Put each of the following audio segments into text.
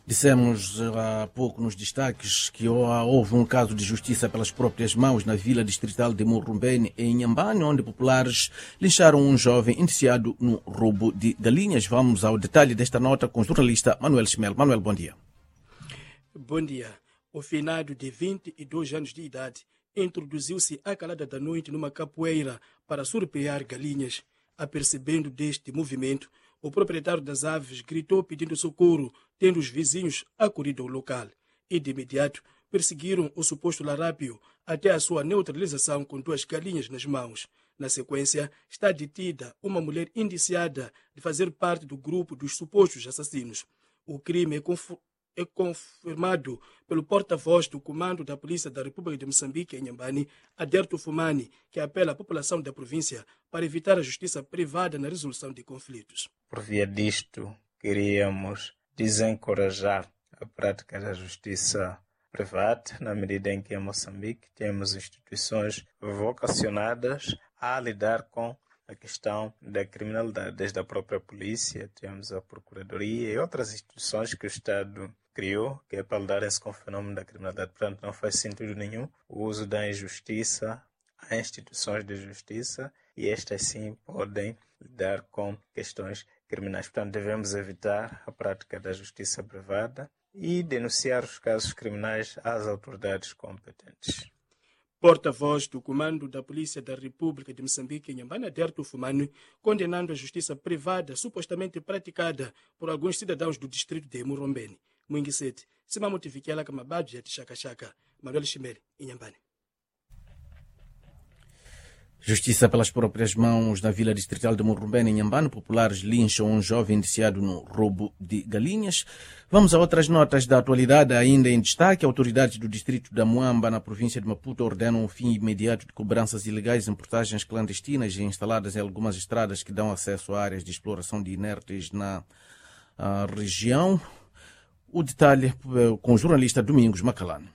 Dissemos há pouco nos destaques que houve um caso de justiça pelas próprias mãos na vila distrital de Murumbene, em Inhambane, onde populares lincharam um jovem indiciado no roubo de galinhas. Vamos ao detalhe desta nota com o jornalista Manuel Schmel. Manuel, bom dia. Bom dia. O finado de 22 anos de idade introduziu-se à calada da noite numa capoeira para surprear galinhas. Apercebendo deste movimento, o proprietário das aves gritou pedindo socorro, tendo os vizinhos acudido ao local. E de imediato perseguiram o suposto larápio até a sua neutralização com 2 galinhas nas mãos. Na sequência, está detida uma mulher indiciada de fazer parte do grupo dos supostos assassinos. O crime é confirmado pelo porta-voz do Comando da Polícia da República de Moçambique, em Inhambane, Aderto Fumani, que apela à população da província para evitar a justiça privada na resolução de conflitos. Por via disto, queríamos desencorajar a prática da justiça privada, na medida em que em Moçambique temos instituições vocacionadas a lidar com a questão da criminalidade, desde a própria polícia, temos a Procuradoria e outras instituições que o Estado criou, que é para lidarem-se com o fenômeno da criminalidade. Portanto, não faz sentido nenhum o uso da injustiça a instituições de justiça e estas sim podem lidar com questões criminais. Portanto, devemos evitar a prática da justiça privada e denunciar os casos criminais às autoridades competentes. Porta-voz do Comando da Polícia da República de Moçambique, em Inhambane, Aderto Fumani, condenando a justiça privada supostamente praticada por alguns cidadãos do distrito de Murumbene. Mwingisete, Simamotivikela Kamabadja de Chaka, Manuel Chimere, Inhambane. Justiça pelas próprias mãos na vila distrital de Murumbene, em Inhambane, populares lincham um jovem indiciado no roubo de galinhas. Vamos a outras notas da atualidade ainda em destaque. Autoridades do distrito da Muamba, na província de Maputo, ordenam o fim imediato de cobranças ilegais em portagens clandestinas instaladas em algumas estradas que dão acesso a áreas de exploração de inertes na região. O detalhe com o jornalista Domingos Macalane.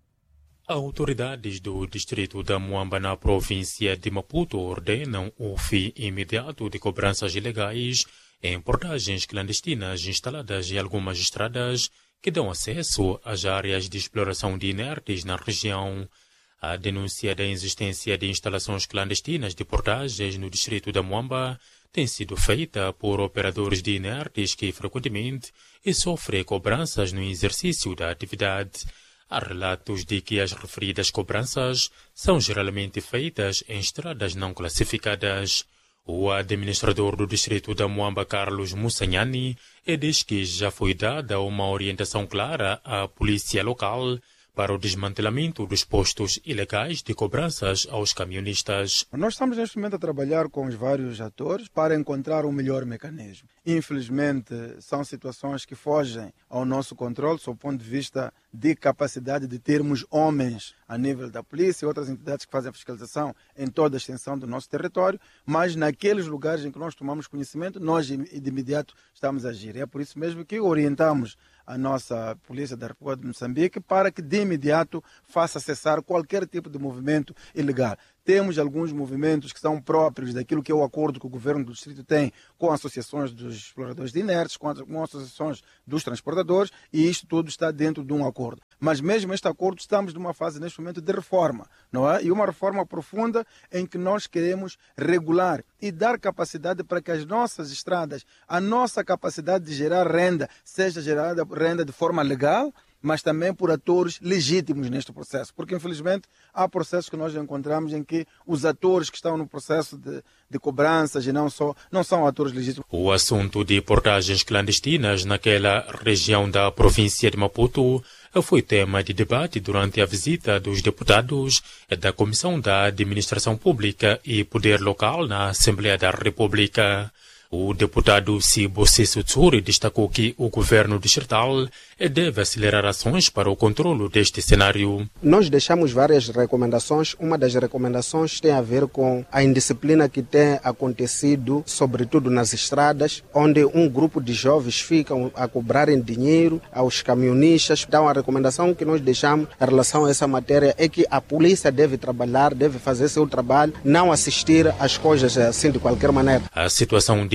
Autoridades do distrito da Muamba, na província de Maputo, ordenam o fim imediato de cobranças ilegais em portagens clandestinas instaladas em algumas estradas que dão acesso às áreas de exploração de inertes na região. A denúncia da existência de instalações clandestinas de portagens no distrito da Muamba tem sido feita por operadores de inertes que frequentemente sofrem cobranças no exercício da atividade. Há relatos de que as referidas cobranças são geralmente feitas em estradas não classificadas. O administrador do distrito da Muamba, Carlos Mussanhani, diz que já foi dada uma orientação clara à polícia local para o desmantelamento dos postos ilegais de cobranças aos camionistas. Nós estamos neste momento a trabalhar com os vários atores para encontrar um melhor mecanismo. Infelizmente, são situações que fogem ao nosso controle, sob o ponto de vista de capacidade de termos homens a nível da polícia e outras entidades que fazem a fiscalização em toda a extensão do nosso território, mas naqueles lugares em que nós tomamos conhecimento, nós de imediato estamos a agir. É por isso mesmo que orientamos a nossa Polícia da República de Moçambique para que de imediato faça cessar qualquer tipo de movimento ilegal. Temos alguns movimentos que são próprios daquilo que é o acordo que o governo do distrito tem com associações dos exploradores de inertes, com associações dos transportadores, e isto tudo está dentro de um acordo. Mas mesmo este acordo estamos numa fase neste momento de reforma, não é? E uma reforma profunda em que nós queremos regular e dar capacidade para que as nossas estradas, a nossa capacidade de gerar renda, seja gerada renda de forma legal, mas também por atores legítimos neste processo. Porque, infelizmente, há processos que nós encontramos em que os atores que estão no processo de cobranças e não são atores legítimos. O assunto de portagens clandestinas naquela região da província de Maputo foi tema de debate durante a visita dos deputados da Comissão da Administração Pública e Poder Local na Assembleia da República. O deputado Sibo Sissutsuri destacou que o governo distrital deve acelerar ações para o controlo deste cenário. Nós deixamos várias recomendações. Uma das recomendações tem a ver com a indisciplina que tem acontecido, sobretudo nas estradas, onde um grupo de jovens ficam a cobrarem dinheiro aos camionistas. Então, a recomendação que nós deixamos em relação a essa matéria é que a polícia deve trabalhar, deve fazer seu trabalho, não assistir às coisas assim de qualquer maneira. A situação de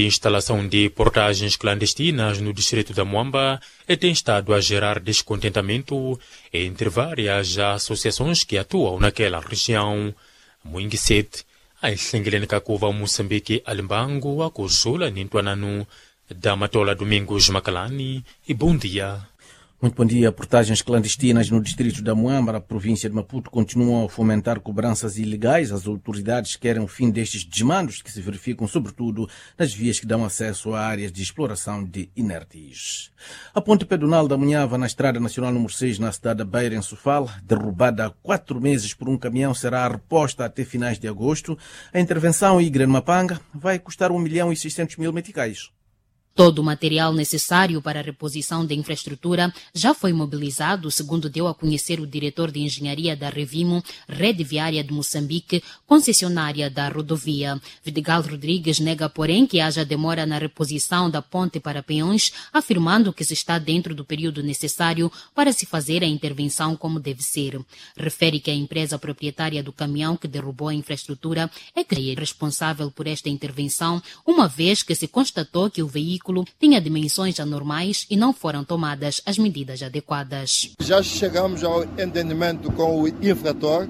instalação de portagens clandestinas no distrito da Muamba tem estado a gerar descontentamento entre várias associações que atuam naquela região. Muingiset, a Englene Kakova Moçambique Alimbango, a Cozula Nintuananu, da Matola Domingos Macalani, e bom dia. Muito bom dia. Portagens clandestinas no distrito da Muamba, na província de Maputo, continuam a fomentar cobranças ilegais. As autoridades querem o fim destes desmandos que se verificam sobretudo nas vias que dão acesso a áreas de exploração de inertes. A ponte pedonal da Munhava, na Estrada Nacional número 6, na cidade da Beira, em Sofala, derrubada há 4 meses por um caminhão, será reposta até finais de agosto. A intervenção em Mapanga vai custar 1.600.000 meticais. Todo o material necessário para a reposição da infraestrutura já foi mobilizado, segundo deu a conhecer o diretor de engenharia da Revimo, Rede Viária de Moçambique, concessionária da rodovia. Vidigal Rodrigues nega, porém, que haja demora na reposição da ponte para peões, afirmando que se está dentro do período necessário para se fazer a intervenção como deve ser. Refere que a empresa proprietária do caminhão que derrubou a infraestrutura é que é responsável por esta intervenção, uma vez que se constatou que o veículo tinha dimensões anormais e não foram tomadas as medidas adequadas. Já chegamos ao entendimento com o infrator,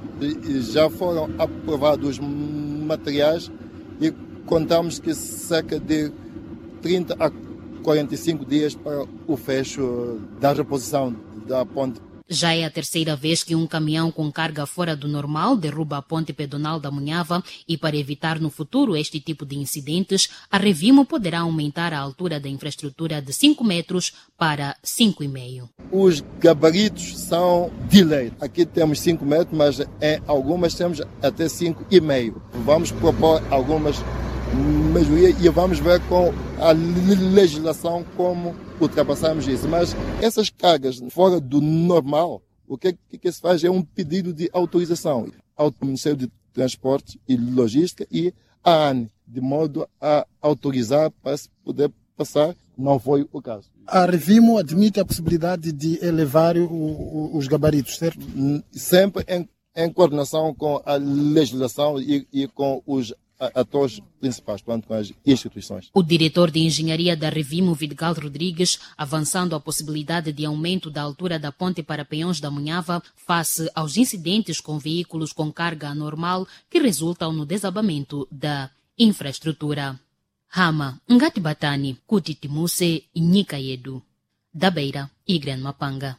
já foram aprovados materiais e contamos que cerca de 30 a 45 dias para o fecho da reposição da ponte. Já é a terceira vez que um caminhão com carga fora do normal derruba a ponte pedonal da Munhava e, para evitar no futuro este tipo de incidentes, a Revimo poderá aumentar a altura da infraestrutura de 5 metros para 5,5. Os gabaritos são de lei. Aqui temos 5 metros, mas em algumas temos até 5,5. Vamos propor algumas melhorias e vamos ver com a legislação como ultrapassamos isso. Mas essas cargas fora do normal, o que se faz é um pedido de autorização ao Ministério de Transporte e Logística e à ANE, de modo a autorizar para se poder passar. Não foi o caso. A Revimo admite a possibilidade de elevar os gabaritos, certo? Sempre em coordenação com a legislação e com os atores principais, portanto, com as instituições. O diretor de engenharia da Revimo, Vidigal Rodrigues, avançando a possibilidade de aumento da altura da ponte para peões da Munhava face aos incidentes com veículos com carga anormal que resultam no desabamento da infraestrutura. Hama, Ngatibatani, Kutitimuse e Nikayedu. Da Beira e Mapanga.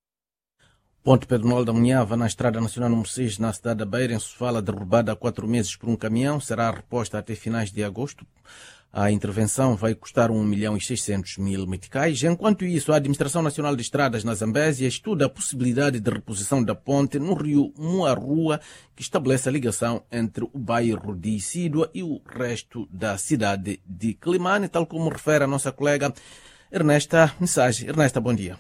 Ponte pedonal da Munhava, na Estrada Nacional número 6, na cidade da Beira, em Sofala, derrubada há 4 meses por um caminhão, será reposta até finais de agosto. A intervenção vai custar 1.600.000 meticais. Enquanto isso, a Administração Nacional de Estradas na Zambésia estuda a possibilidade de reposição da ponte no rio Muarrua, que estabelece a ligação entre o bairro de Isídua e o resto da cidade de Climane, tal como refere a nossa colega Ernesta Mensagem. Ernesta, bom dia.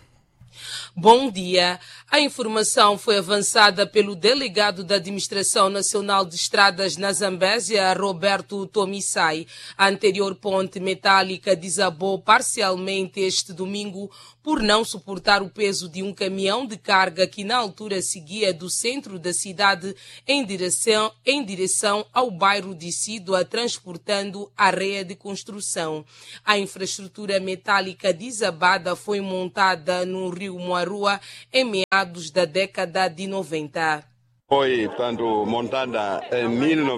Bom dia. A informação foi avançada pelo delegado da Administração Nacional de Estradas na Zambésia, Roberto Tomissai. A anterior ponte metálica desabou parcialmente este domingo por não suportar o peso de um caminhão de carga que na altura seguia do centro da cidade em direção ao bairro de Isídua, transportando areia de construção. A infraestrutura metálica desabada foi montada no rio Muarrua em meados da década de 90. Foi, portanto, montada em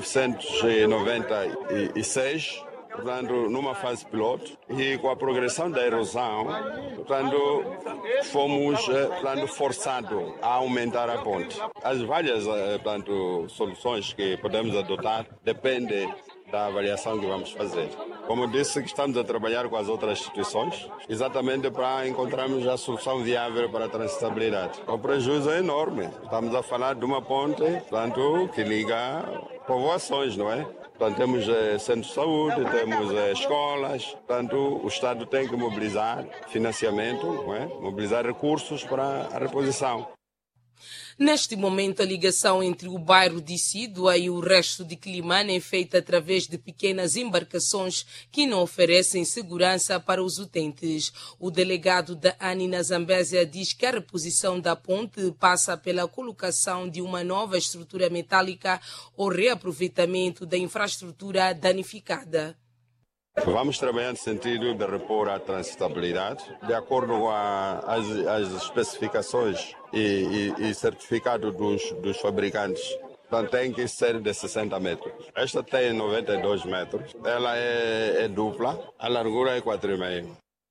1996, portanto, numa fase piloto, e com a progressão da erosão, portanto, fomos forçados a aumentar a ponte. As várias portanto, soluções que podemos adotar dependem da avaliação que vamos fazer. Como disse, que estamos a trabalhar com as outras instituições, exatamente para encontrarmos a solução viável para a transitabilidade. O prejuízo é enorme. Estamos a falar de uma ponte, portanto, que liga povoações, não é? Portanto, temos centros de saúde, temos escolas, portanto, o Estado tem que mobilizar financiamento, não é? Mobilizar recursos para a reposição. Neste momento, a ligação entre o bairro de Isídua e o resto de Climane é feita através de pequenas embarcações que não oferecem segurança para os utentes. O delegado da ANI na Zambésia diz que a reposição da ponte passa pela colocação de uma nova estrutura metálica ou reaproveitamento da infraestrutura danificada. Vamos trabalhar no sentido de repor a transitabilidade, de acordo com as especificações e certificado dos fabricantes. Então tem que ser de 60 metros. Esta tem 92 metros. Ela é dupla, a largura é 4,5.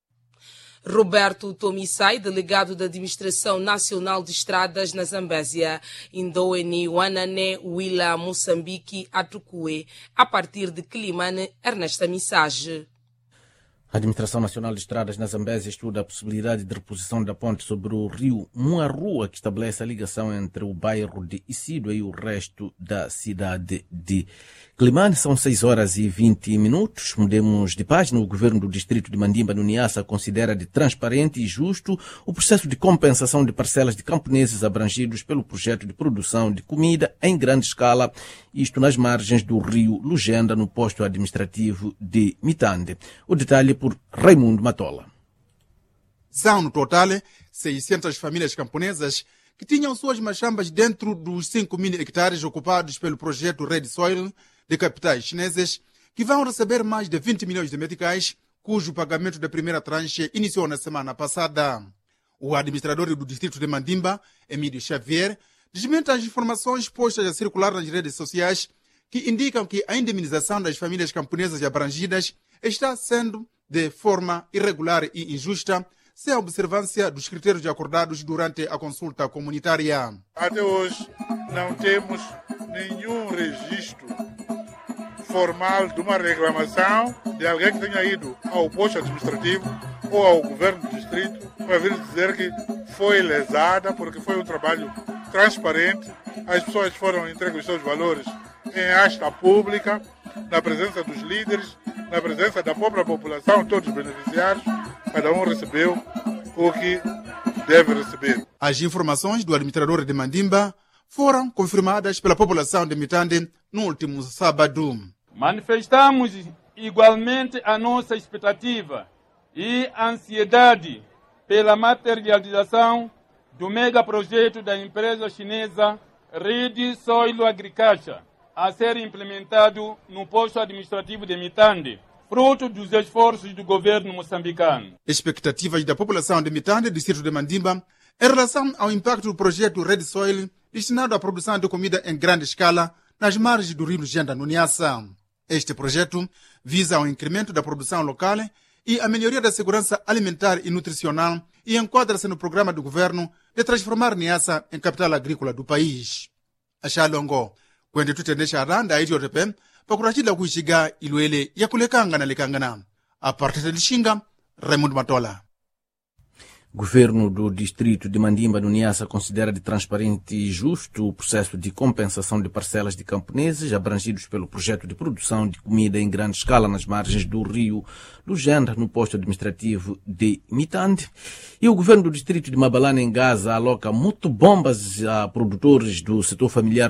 Roberto Tomissai, delegado da Administração Nacional de Estradas na Zambésia, Indoeni Wanane Wila Moçambique Atukue, a partir de Quilimane, Ernesta Missage. A Administração Nacional de Estradas na Zambésia estuda a possibilidade de reposição da ponte sobre o rio Muarrua, que estabelece a ligação entre o bairro de Isido e o resto da cidade de Quilimane. São 6h20. Mudemos de página. O governo do distrito de Mandimba, no Niassa, considera de transparente e justo o processo de compensação de parcelas de camponeses abrangidos pelo projeto de produção de comida em grande escala, isto nas margens do rio Lugenda, no posto administrativo de Mitande. O detalhe por Raimundo Matola. São, no total, 600 famílias camponesas que tinham suas machambas dentro dos 5.000 hectares ocupados pelo projeto Red Soil de capitais chineses, que vão receber mais de 20 milhões de meticais, cujo pagamento da primeira tranche iniciou na semana passada. O administrador do distrito de Mandimba, Emílio Xavier, desmente as informações postas a circular nas redes sociais que indicam que a indemnização das famílias camponesas abrangidas está sendo de forma irregular e injusta, sem a observância dos critérios acordados durante a consulta comunitária. Até hoje não temos nenhum registro formal de uma reclamação de alguém que tenha ido ao posto administrativo ou ao governo do distrito para vir dizer que foi lesada, porque foi um trabalho transparente, as pessoas foram entregues os seus valores em asta pública, na presença dos líderes, na presença da própria população, todos os beneficiários, cada um recebeu o que deve receber. As informações do administrador de Mandimba foram confirmadas pela população de Mitande no último sábado. Manifestamos igualmente a nossa expectativa e ansiedade pela materialização do megaprojeto da empresa chinesa Red Soil Agriculture a ser implementado no posto administrativo de Mitande, fruto dos esforços do governo moçambicano. Expectativas da população de Mitande, distrito de Mandimba, em relação ao impacto do projeto Red Soil destinado à produção de comida em grande escala nas margens do rio Lugenda, no Niassa. Este projeto visa o incremento da produção local e a melhoria da segurança alimentar e nutricional e enquadra-se no programa do governo de transformar Niassa em capital agrícola do país. Axalongo, kwende tutendesha randa aitiotepe pakuratila kuishiga ilwele ya kulekanga na lekangana. A partir de Xinga, Raimundo Matola. Governo do distrito de Mandimba, no Niassa, considera de transparente e justo o processo de compensação de parcelas de camponeses abrangidos pelo projeto de produção de comida em grande escala nas margens do rio Lugenda, no posto administrativo de Mitande. E o governo do distrito de Mabalane, em Gaza, aloca motobombas a produtores do setor familiar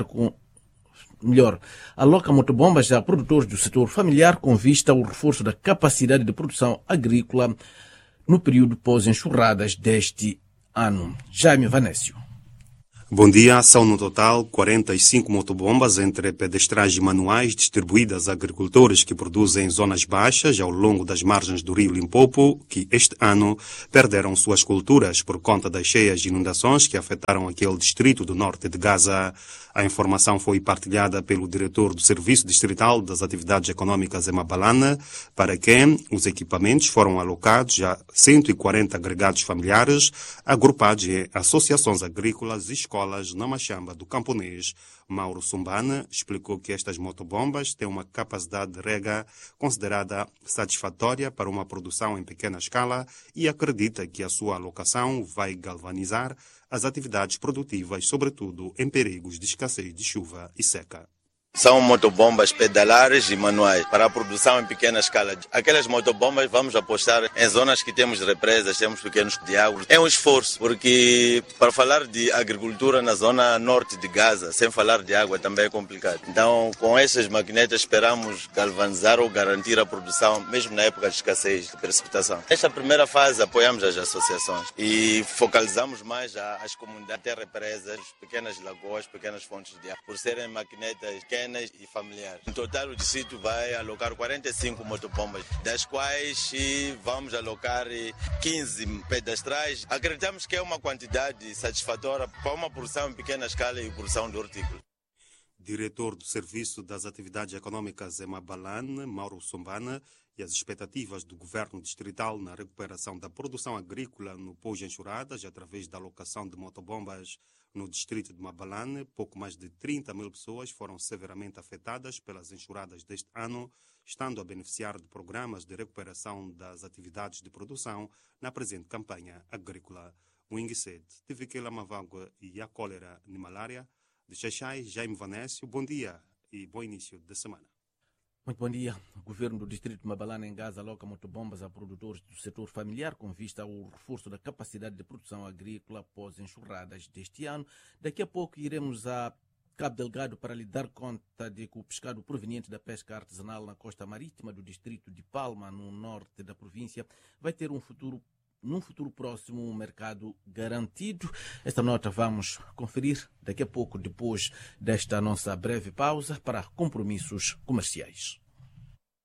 aloca motobombas a produtores do setor familiar com vista ao reforço da capacidade de produção agrícola no período pós-enxurradas deste ano. Jaime Vanécio. Bom dia. São no total 45 motobombas entre pedestrais e manuais distribuídas a agricultores que produzem zonas baixas ao longo das margens do rio Limpopo, que este ano perderam suas culturas por conta das cheias e inundações que afetaram aquele distrito do norte de Gaza. A informação foi partilhada pelo diretor do Serviço Distrital das Atividades Econômicas em Mabalane, para quem os equipamentos foram alocados a 140 agregados familiares, agrupados em associações agrícolas e escolas na Machamba do Camponês. Mauro Sumbana explicou que estas motobombas têm uma capacidade de rega considerada satisfatória para uma produção em pequena escala e acredita que a sua alocação vai galvanizar as atividades produtivas, sobretudo em perigos de escassez de chuva e seca. São motobombas pedalares e manuais para a produção em pequena escala. Aquelas motobombas vamos apostar em zonas que temos represas, temos pequenos diálogos. É um esforço, porque para falar de agricultura na zona norte de Gaza, sem falar de água, também é complicado. Então, com essas maquinetas, esperamos galvanizar ou garantir a produção, mesmo na época de escassez de precipitação. Nesta primeira fase, apoiamos as associações e focalizamos mais as comunidades, até represas, pequenas lagoas, pequenas fontes de água, por serem maquinetas que pequenas e familiares. No total, o distrito vai alocar 45 motobombas, das quais vamos alocar 15 pedestrais. Acreditamos que é uma quantidade satisfatória para uma produção em pequena escala e produção de hortícola. Diretor do Serviço das Atividades Econômicas Emabalane, Mauro Sombana, e as expectativas do governo distrital na recuperação da produção agrícola no pós-enxurradas através da alocação de motobombas no distrito de Mabalane. Pouco mais de 30 mil pessoas foram severamente afetadas pelas enxurradas deste ano, estando a beneficiar de programas de recuperação das atividades de produção na presente campanha agrícola. O Inguiset, Tiviquela Mavangua e a cólera de malária. De Xaxai, Jaime Vanécio, bom dia e bom início de semana. Muito bom dia. O governo do distrito de Mabalane, em Gaza, aloca motobombas a produtores do setor familiar com vista ao reforço da capacidade de produção agrícola após enxurradas deste ano. Daqui a pouco iremos a Cabo Delgado para lhe dar conta de que o pescado proveniente da pesca artesanal na costa marítima do distrito de Palma, no norte da província, vai ter num futuro próximo um mercado garantido. Esta nota vamos conferir daqui a pouco, depois desta nossa breve pausa para compromissos comerciais.